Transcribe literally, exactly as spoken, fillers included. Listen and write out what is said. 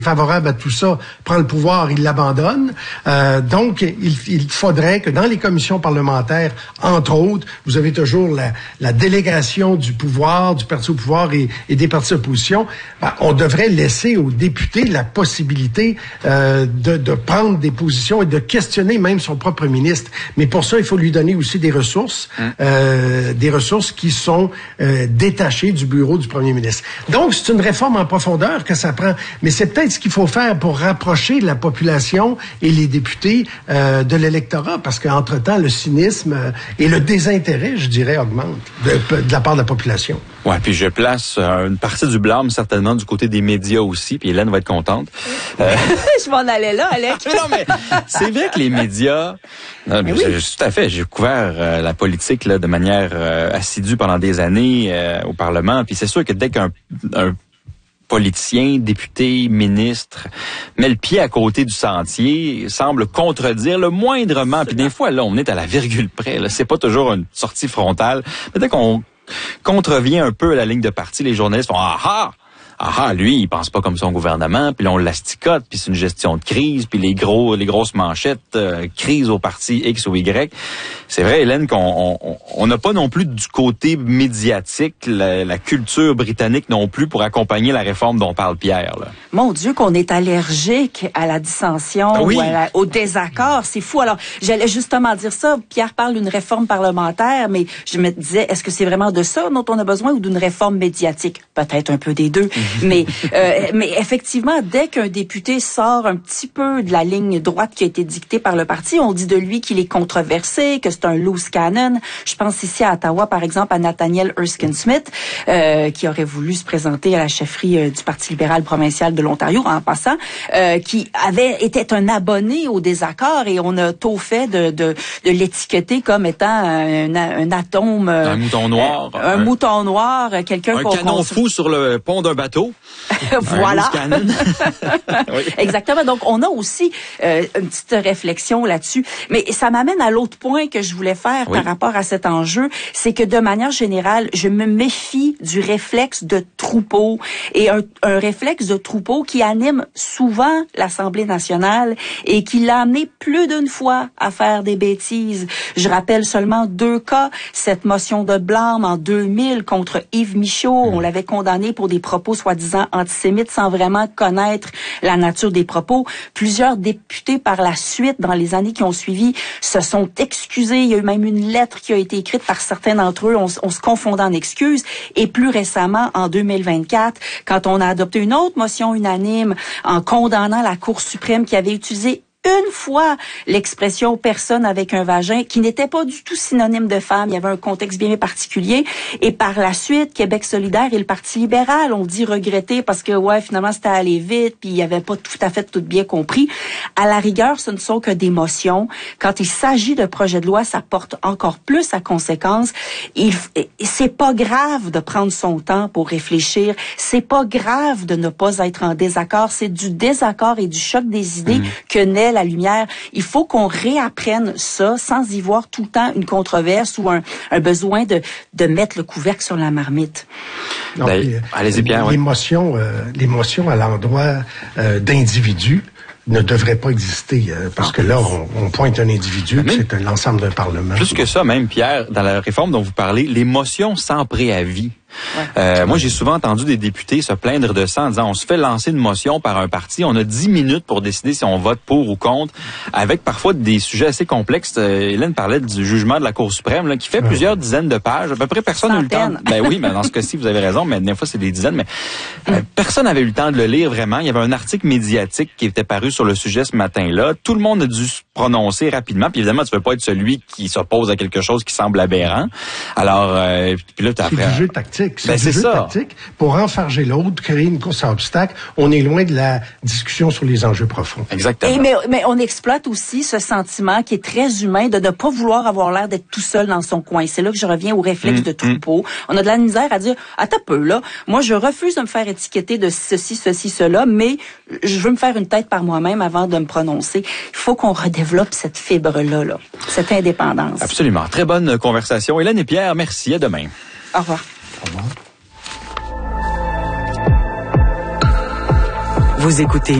favorable à tout ça, prend le pouvoir, il l'abandonne. Euh, donc, il, il faudrait que dans les commissions parlementaires, entre autres, vous avez toujours la, la délégation du pouvoir, du parti au pouvoir et, et des partis d'opposition. Ben, on devrait laisser aux députés la possibilité euh, de, de prendre des positions et de questionner même son propre ministre. Mais pour ça, il faut lui donner aussi des ressources, hein? euh, des ressources qui sont euh, détachées du bureau du premier ministre. Donc, c'est une réforme en profondeur que ça prend. Mais c'est peut-être ce qu'il faut faire pour rapprocher la population et les députés euh, de l'électorat, parce qu'entre-temps, le cynisme euh, et le désintérêt, je dirais, augmentent de, de la part de la population. Ouais, puis je place euh, une partie du blâme certainement du côté des médias aussi, puis Hélène va être contente. Euh... je m'en allais là, Alec. mais non, mais c'est vrai que les médias... Non, mais oui. je, tout à fait, j'ai couvert euh, la politique là de manière euh, assidue pendant des années euh, au Parlement, puis c'est sûr que dès qu'un un politicien, député, ministre, met le pied à côté du sentier, semble contredire le moindrement. Puis des fois, là, on est à la virgule près. Là, c'est pas toujours une sortie frontale. Peut-être qu'on contrevient un peu à la ligne de parti. Les journalistes font « Ah ah! Ah ah, lui, il pense pas comme son gouvernement, puis là, on l'asticote, puis c'est une gestion de crise, puis les gros, les grosses manchettes, euh, crise au parti X ou Y. » C'est vrai, Hélène, qu'on on n'a pas non plus du côté médiatique, la, la culture britannique non plus pour accompagner la réforme dont parle Pierre. Là. Mon Dieu, qu'on est allergique à la dissension oui. ou à la, au désaccord, c'est fou. Alors, j'allais justement dire ça. Pierre parle d'une réforme parlementaire, mais je me disais, est-ce que c'est vraiment de ça dont on a besoin ou d'une réforme médiatique? Peut-être un peu des deux. mais, euh, mais effectivement, dès qu'un député sort un petit peu de la ligne droite qui a été dictée par le parti, on dit de lui qu'il est controversé, que c'est un loose cannon. Je pense ici à Ottawa, par exemple, à Nathaniel Erskine-Smith, euh, qui aurait voulu se présenter à la chefferie euh, du Parti libéral provincial de l'Ontario, en passant, euh, qui avait était un abonné au désaccord et on a tôt fait de, de, de l'étiqueter comme étant un, un atome... Euh, un mouton noir. Un, un, un mouton noir, quelqu'un un qu'on... Un canon qu'on... fou sur le pont d'un bateau. Voilà. Oui. Exactement. Donc, on a aussi euh, une petite réflexion là-dessus. Mais ça m'amène à l'autre point que je voulais faire oui. par rapport à cet enjeu, c'est que de manière générale, je me méfie du réflexe de troupeau et un, un réflexe de troupeau qui anime souvent l'Assemblée nationale et qui l'a amené plus d'une fois à faire des bêtises. Je rappelle seulement deux cas. Cette motion de blâme en deux mille contre Yves Michaud. Mmh. On l'avait condamné pour des propos soi-disant antisémites sans vraiment connaître la nature des propos. Plusieurs députés par la suite, dans les années qui ont suivi, se sont excusés. Il y a eu même une lettre qui a été écrite par certains d'entre eux. On, on se confondait en excuses. Et plus récemment, en deux mille vingt-quatre, quand on a adopté une autre motion unanime en condamnant la Cour suprême qui avait utilisé une fois l'expression personne avec un vagin, qui n'était pas du tout synonyme de femme. Il y avait un contexte bien particulier. Et par la suite, Québec solidaire et le Parti libéral ont dit regretter parce que, ouais, finalement, c'était allé vite, puis il n'y avait pas tout à fait tout bien compris. À la rigueur, ce ne sont que des motions. Quand il s'agit de projet de loi, ça porte encore plus à conséquence. Il, c'est pas grave de prendre son temps pour réfléchir. C'est pas grave de ne pas être en désaccord. C'est du désaccord et du choc des idées mmh. que naît la lumière. Il faut qu'on réapprenne ça sans y voir tout le temps une controverse ou un, un besoin de, de mettre le couvercle sur la marmite. Donc, ben, les, allez-y bien. L'émotion, oui. euh, l'émotion à l'endroit euh, d'individus ne devrait pas exister euh, parce ah, que là, on, on pointe un individu, puis c'est un, l'ensemble d'un parlement. Plus que ça, même, Pierre, dans la réforme dont vous parlez, l'émotion sans préavis. Ouais. Euh, moi, j'ai souvent entendu des députés se plaindre de ça en disant on se fait lancer une motion par un parti, on a dix minutes pour décider si on vote pour ou contre, avec parfois des sujets assez complexes. Euh, Hélène parlait du jugement de la Cour suprême là, qui fait ouais. plusieurs dizaines de pages. À peu près personne n'a eu le temps. Ben oui, mais dans ce cas-ci, vous avez raison, mais des fois c'est des dizaines. Mais euh, personne n'avait eu le temps de le lire vraiment. Il y avait un article médiatique qui était paru sur le sujet ce matin-là. Tout le monde a dû se prononcer rapidement. Puis évidemment, tu veux pas être celui qui s'oppose à quelque chose qui semble aberrant. Alors, euh, puis là, t'as après. C'est du jeu tactique. C'est ben, du c'est jeu ça. tactique pour enfarger l'autre, créer une course à obstacles. On est loin de la discussion sur les enjeux profonds. Exactement. Et mais, mais on exploite aussi ce sentiment qui est très humain de ne pas vouloir avoir l'air d'être tout seul dans son coin. C'est là que je reviens au réflexe mmh, de troupeau. Mmh. On a de la misère à dire, attends peu là, moi je refuse de me faire étiqueter de ceci, ceci, cela, mais je veux me faire une tête par moi-même avant de me prononcer. Il faut qu'on redéveloppe cette fibre-là, là, cette indépendance. Absolument. Très bonne conversation. Hélène et Pierre, merci. À demain. Au revoir. Au revoir. Vous écoutez